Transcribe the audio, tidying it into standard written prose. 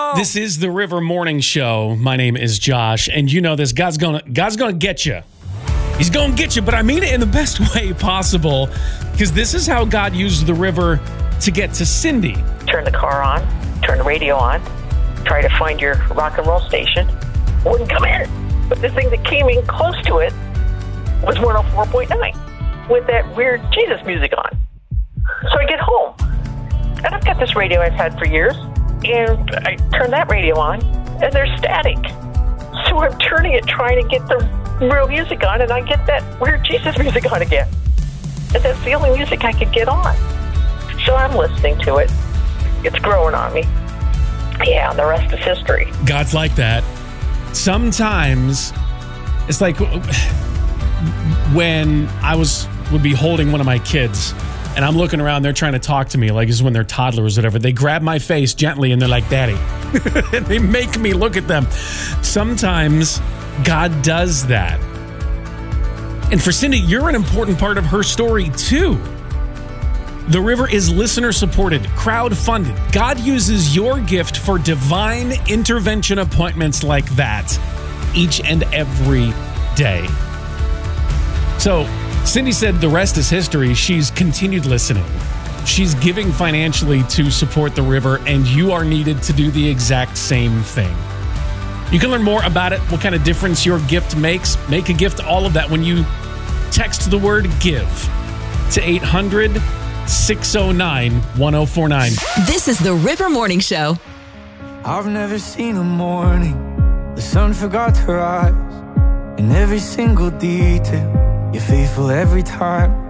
This is the River Morning Show. My name is Josh, and you know this. God's gonna get you. He's gonna get you, but I mean it in the best way possible, because this is how God used the river to get to Cindy. Turn the car on, turn the radio on, try to find your rock and roll station. Wouldn't come in. But the thing that came in close to it was 104.9 with that weird Jesus music on. So I get home, and I've got this radio I've had for years, and I turn that radio on, and there's static. So I'm turning it, trying to get the real music on, and I get that weird Jesus music on again. And that's the only music I could get on. So I'm listening to it. It's growing on me. Yeah, and the rest is history. God's like that. Sometimes it's like when I would be holding one of my kids, and I'm looking around, they're trying to talk to me, like this is when they're toddlers or whatever. They grab my face gently and they're like, Daddy. And they make me look at them. Sometimes God does that. And for Cindy, you're an important part of her story too. The River is listener-supported, crowd-funded. God uses your gift for divine intervention appointments like that each and every day. So, Cindy said the rest is history. She's continued listening. She's giving financially to support the River, and you are needed to do the exact same thing. You can learn more about it, what kind of difference your gift makes. Make a gift, all of that, when you text the word GIVE to 800-609-1049. This is the River Morning Show. I've never seen a morning the sun forgot to rise. In every single detail, you're faithful every time.